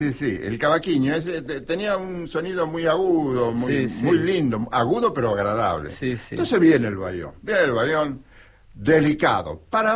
Sí, sí, el cavaquinho tenía un sonido muy agudo, muy, Sí, sí. muy lindo, agudo pero agradable. Sí, sí. Entonces viene el bayón delicado.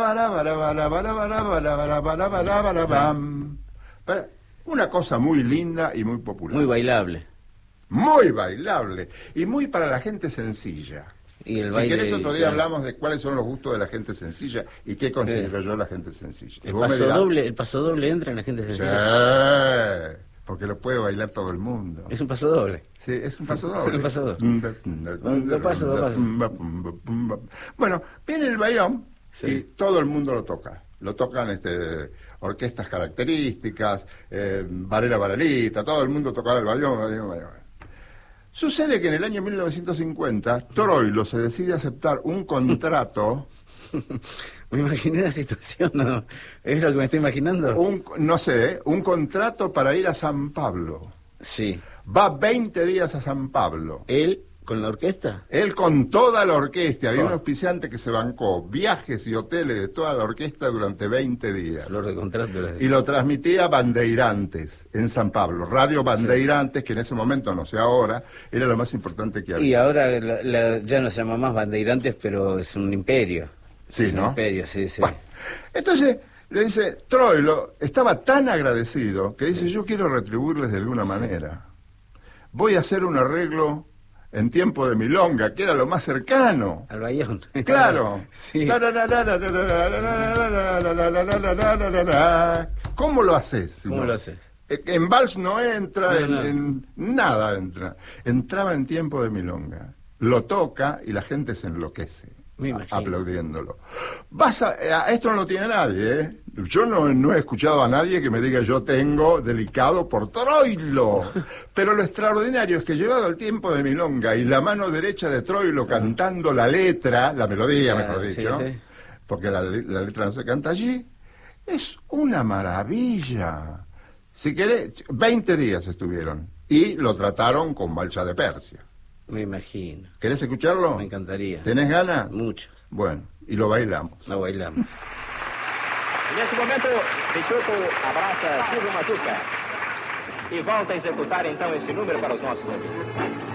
Una cosa muy linda y muy popular. Muy bailable. Muy bailable y muy para la gente sencilla. Y el Si baile, querés otro día claro. hablamos de cuáles son los gustos de la gente sencilla y qué considero yo la gente sencilla. Y El vos me paso dirás, doble, el paso doble entra en la gente sencilla. sí, porque lo puede bailar todo el mundo. Es un paso doble. Sí, es un paso doble. Un paso doble. Dos pasos, dos pasos. Bueno, viene el bayón Sí. y todo el mundo lo toca. Lo tocan orquestas características, Varela Varelita, todo el mundo tocaba el bayón. Sucede que en el año 1950 Troilo se decide aceptar un contrato, Me imaginé la situación, ¿no? ¿Es lo que me estoy imaginando? un contrato para ir a San Pablo. Sí. Va 20 días a San Pablo. ¿Él con la orquesta? Él con toda la orquesta, había Oh. un auspiciante que se bancó viajes y hoteles de toda la orquesta durante 20 días. Flor de contrato. Y lo transmitía Bandeirantes en San Pablo. Radio Bandeirantes, que en ese momento, no sé ahora, era lo más importante que había. Y ahora ya no se llama más Bandeirantes, pero es un imperio. Sí, Es un ¿no? imperio, sí, sí. Bueno, entonces le dice, Troilo estaba tan agradecido que dice, yo quiero retribuirles de alguna manera. Voy a hacer un arreglo en tiempo de milonga, que era lo más cercano. Al Bayón. Claro. Sí. ¿Cómo lo haces? ¿Cómo lo haces? En vals no entra, No, no. en nada entra. Entraba en tiempo de milonga. Lo toca y la gente se enloquece. Me imagino. Aplaudiéndolo. Esto no lo tiene nadie, ¿eh? Yo no he escuchado a nadie que me diga yo tengo delicado por Troilo. Pero lo extraordinario es que llegado el tiempo de milonga y la mano derecha de Troilo cantando la letra, la melodía, mejor dicho, sí, ¿no? sí. Porque la letra no se canta allí, es una maravilla. Si querés, 20 días estuvieron y lo trataron con Balcha de Persia. Me imagino. ¿Querés escucharlo? Me encantaría. ¿Tenés ganas? Mucho. Bueno, y lo bailamos. Lo bailamos. Nesse momento, Peixoto abraça Silvio Mazuca e volta a executar então esse número para os nossos ouvintes.